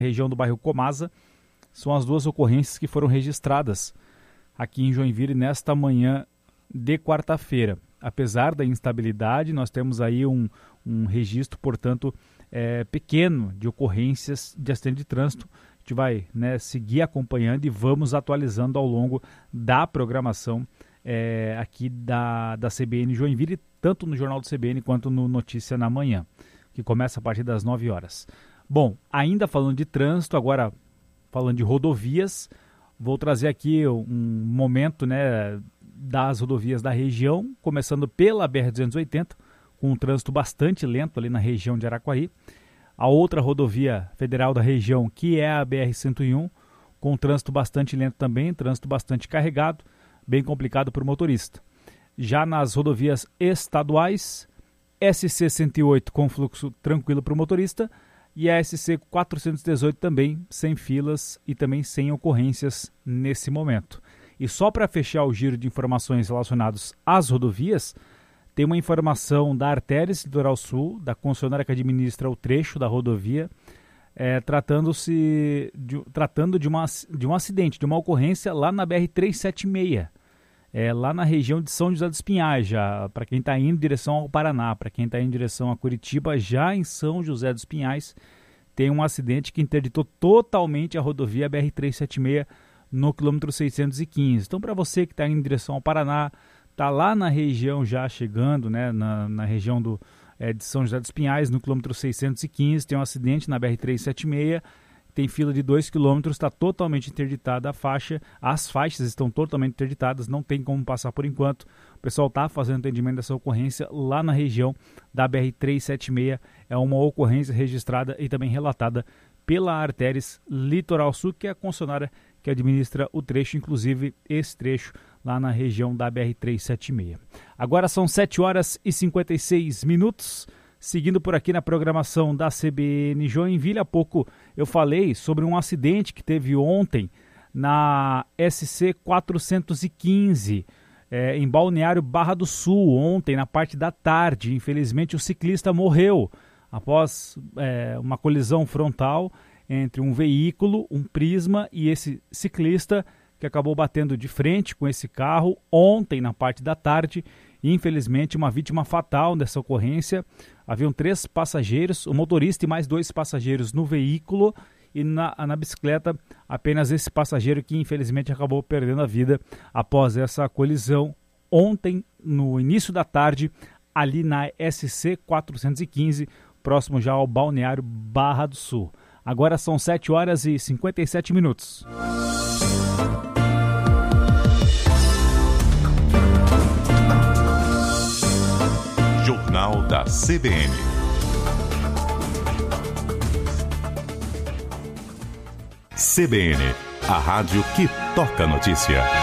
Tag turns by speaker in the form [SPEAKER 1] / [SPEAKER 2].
[SPEAKER 1] região do bairro Comasa. São as duas ocorrências que foram registradas aqui em Joinville nesta manhã de quarta-feira. Apesar da instabilidade, nós temos aí um registro, portanto, pequeno de ocorrências de acidente de trânsito. A gente vai, seguir acompanhando e vamos atualizando ao longo da programação aqui da CBN Joinville, tanto no Jornal do CBN quanto no Notícia na Manhã, que começa a partir das 9 horas. Bom, ainda falando de trânsito, agora falando de rodovias, vou trazer aqui um momento das rodovias da região, começando pela BR-280, com um trânsito bastante lento ali na região de Araquari. A outra rodovia federal da região, que é a BR-101, com um trânsito bastante lento também, trânsito bastante carregado, bem complicado para o motorista. Já nas rodovias estaduais, SC-108 com fluxo tranquilo para o motorista e a SC-418 também sem filas e também sem ocorrências nesse momento. E só para fechar o giro de informações relacionadas às rodovias, tem uma informação da Artérias Litoral Sul, da concessionária que administra o trecho da rodovia, tratando de um acidente, de uma ocorrência lá na BR-376, lá na região de São José dos Pinhais, já para quem está indo em direção ao Paraná, para quem está indo em direção a Curitiba, já em São José dos Pinhais, tem um acidente que interditou totalmente a rodovia BR-376 no quilômetro 615. Então, para você que está indo em direção ao Paraná, está lá na região já chegando, na região de São José dos Pinhais, no quilômetro 615, tem um acidente na BR-376, tem fila de 2 km, está totalmente interditada a faixa, as faixas estão totalmente interditadas, não tem como passar por enquanto. O pessoal está fazendo atendimento dessa ocorrência lá na região da BR-376, é uma ocorrência registrada e também relatada pela Artérias Litoral Sul, que é a concessionária que administra o trecho, inclusive esse trecho lá na região da BR-376. Agora são 7 horas e 56 minutos, seguindo por aqui na programação da CBN Joinville. Há pouco eu falei sobre um acidente que teve ontem na SC-415, em Balneário Barra do Sul, ontem na parte da tarde. Infelizmente o ciclista morreu após uma colisão frontal entre um veículo, um Prisma, e esse ciclista que acabou batendo de frente com esse carro ontem na parte da tarde. Infelizmente, uma vítima fatal dessa ocorrência. Haviam 3 passageiros, o motorista e mais 2 passageiros no veículo, e na bicicleta apenas esse passageiro que infelizmente acabou perdendo a vida após essa colisão ontem, no início da tarde, ali na SC 415, próximo já ao Balneário Barra do Sul. Agora são 7 horas e 57 minutos.
[SPEAKER 2] Jornal da CBN. CBN, a rádio que toca notícia.